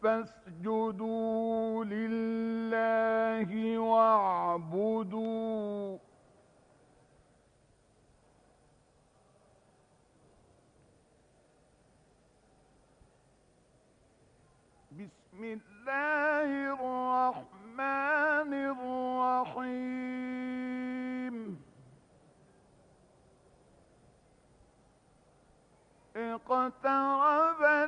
فاسجدوا لله واعبدوا. بسم الله الرحمن الرحيم. اقترب